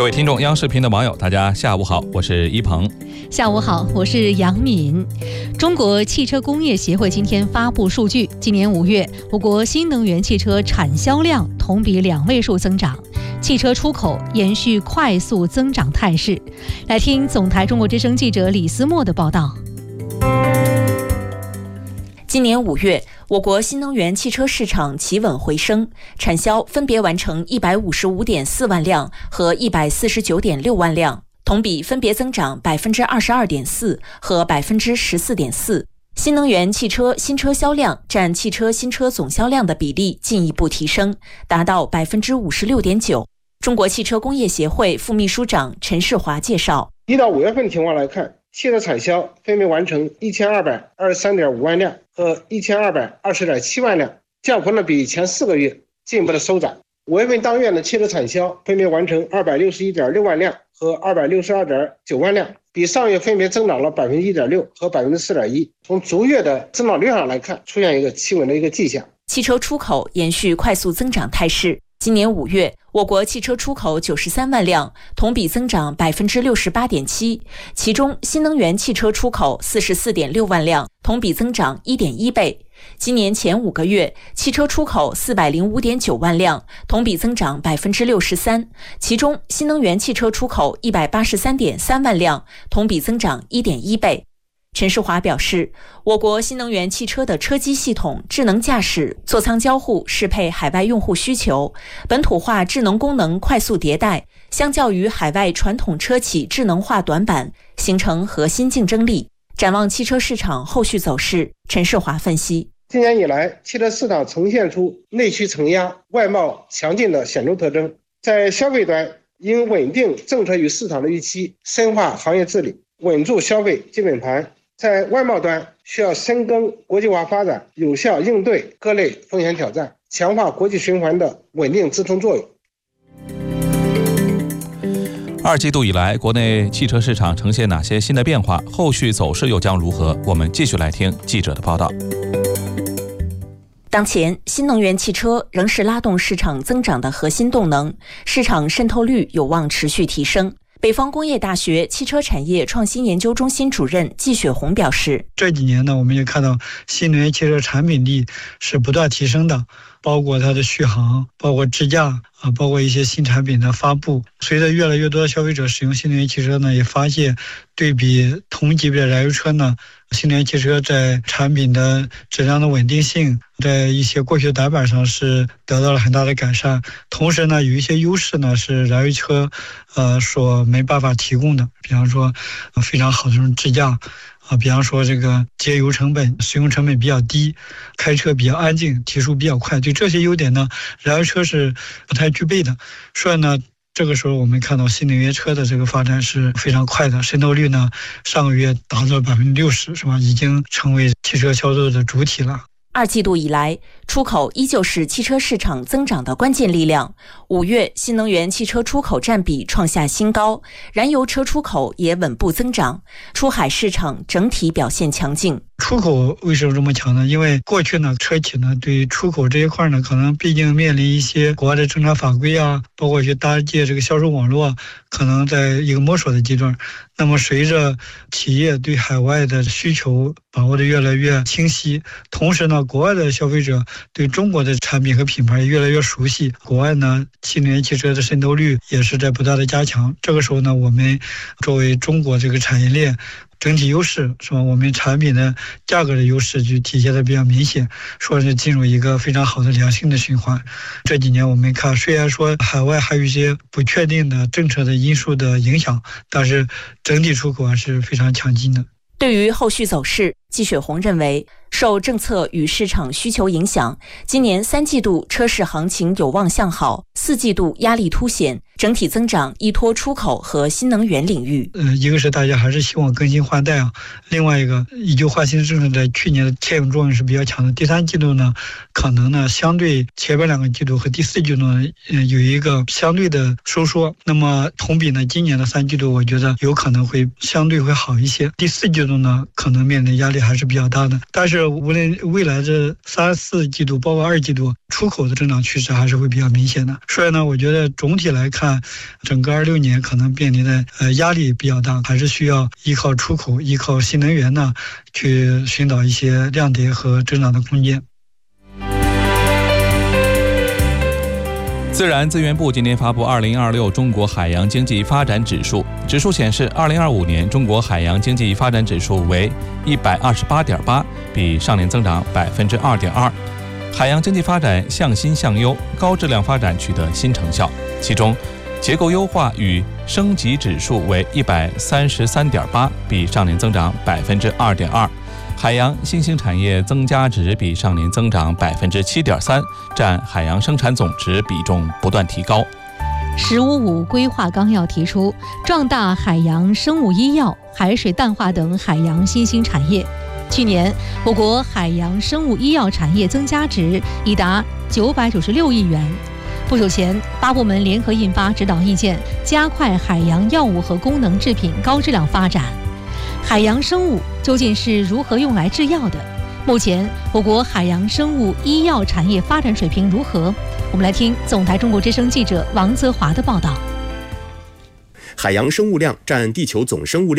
各位听众，央视频的网友，大家下午好，我是一鹏。 下午好，我是杨敏。中国汽车工业协会今天发布数据，今年5月，我国新能源汽车产销量同比2位数增长，汽车出口延续快速增长态势。来听总台中国之声记者李思墨的报道。 今年5月，我国新能源汽车市场企稳回升，产销分别完成155.4万辆和149.6万辆，同比分别增长22.4%和14.4%。新能源汽车新车销量占汽车新车总销量的比例进一步提升，达到56.9%。中国汽车工业协会副秘书长陈世华介绍 ，1到5月份情况来看，汽车产销分别完成1223.5万辆和1220.7万辆，降幅呢比前4个月进一步的收窄。5月份当月呢，汽车产销分别完成261.6万辆和262.9万辆，比上月分别增长了1.6%和4.1%。从逐月的增长率上来看，出现一个企稳的一个迹象。 汽车出口延续快速增长态势。今年5月，我国汽车出口93万辆，同比增长68.7%，其中新能源汽车出口44.6万辆，同比增长1.1倍。今年前5个月，汽车出口405.9万辆，同比增长63%，其中新能源汽车出口183.3万辆，同比增长1.1倍。陈世华表示，我国新能源汽车的车机系统、智能驾驶、座舱交互适配海外用户需求，本土化智能功能快速迭代，相较于海外传统车企智能化短板，形成核心竞争力。展望汽车市场后续走势，陈世华分析， 今年以来，汽车市场呈现出内需承压、外贸强劲的显著特征。在消费端，应稳定政策与市场的预期，深化行业治理，稳住消费基本盘。在外贸端，需要深耕国际化发展，有效应对各类风险挑战，强化国际循环的稳定支撑作用。 2季度以来，国内汽车市场呈现哪些新的变化？后续走势又将如何？我们继续来听记者的报道。 当前，新能源汽车仍是拉动市场增长的核心动能，市场渗透率有望持续提升。北方工业大学汽车产业创新研究中心主任季雪红表示， 这几年呢，我们也看到新能源汽车产品力是不断提升的，包括它的续航，包括智驾包括一些新产品的发布。随着越来越多的消费者使用新能源汽车呢，也发现对比同级别的燃油车呢，新能源汽车在产品的质量的稳定性，在一些过去的短板上是得到了很大的改善。同时呢，有一些优势呢是燃油车所没办法提供的，比方说非常好的这种智驾比方说这个节油成本、使用成本比较低，开车比较安静，提速比较快，对这些优点呢，燃油车是不太具备的。所以呢，这个时候我们看到新能源车的这个发展是非常快的，渗透率呢上个月达到了60%，是吧？已经成为汽车销售的主体了。 2季度以来，出口依旧是汽车市场增长的关键力量。5月，新能源汽车出口占比创下新高，燃油车出口也稳步增长，出海市场整体表现强劲。 出口为什么这么强呢？因为过去呢，车企呢对出口这一块呢，可能毕竟面临一些国外的政策法规包括去搭建这个销售网络，可能在一个摸索的阶段。那么随着企业对海外的需求把握的越来越清晰，同时呢，国外的消费者对中国的产品和品牌越来越熟悉，国外呢新能源汽车的渗透率也是在不断的加强。这个时候呢，我们作为中国这个产业链整体优势，是吧？我们产品的价格的优势就体现的比较明显，说是进入一个非常好的良性的循环。这几年我们看，虽然说海外还有一些不确定的政策的因素的影响，但是整体出口还是非常强劲的。 对于后续走势，季雪红认为，受政策与市场需求影响，今年3季度车市行情有望向好，4季度压力凸显，整体增长依托出口和新能源领域。 一个是大家还是希望更新换代另外一个以旧换新政策在去年的牵引作用是比较强的。第3季度呢，可能呢相对前边2个季度和第4季度呢有一个相对的收缩。那么同比呢，今年的3季度我觉得有可能会相对会好一些。第4季度呢，可能面临压力还是比较大的。但是无论未来这3、4季度，包括2季度，出口的增长趋势还是会比较明显的。所以呢，我觉得总体来看，整个26年可能面临的压力比较大，还是需要依靠出口、依靠新能源呢，去寻找一些亮点和增长的空间。 自然资源部今年发布2026中国海洋经济发展指数，指数显示2025年中国海洋经济发展指数为 128.8， 比上年增长 2.2%。海洋经济发展向新向优，高质量发展取得新成效，其中结构优化与升级指数为 133.8， 比上年增长 2.2%。海洋新兴产业增加值比上年增长 7.3%， 占海洋生产总值比重不断提高。 “15+5”规划纲要提出，壮大海洋生物医药、海水淡化等海洋新兴产业。去年，我国海洋生物医药产业增加值已达996亿元。不久前，8部门联合印发指导意见，加快海洋药物和功能制品高质量发展。海洋生物究竟是如何用来制药的？目前，我国海洋生物医药产业发展水平如何？我们来听总台中国之声记者王泽华的报道。 海洋生物量占地球总生物量